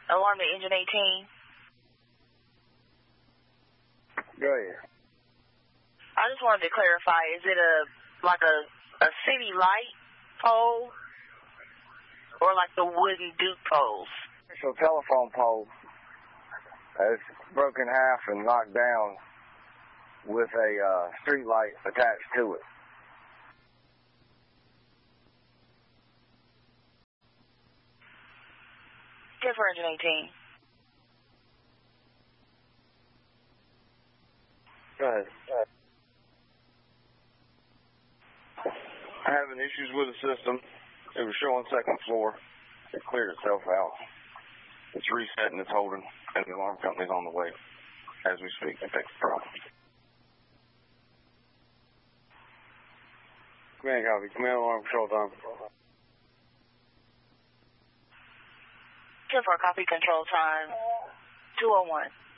Alarm to engine 18. Go ahead. I just wanted to clarify, is it like a city light pole or like the wooden Duke poles? It's a telephone pole. It's broken in half and knocked down with a street light attached to it. Good for engine 18. Go ahead. Having issues with the system. It was showing second floor. It cleared itself out. It's resetting its holding, and the alarm company's on the way as we speak to fix the problem. Command copy. Command alarm control time. 10-4 copy control time. 201.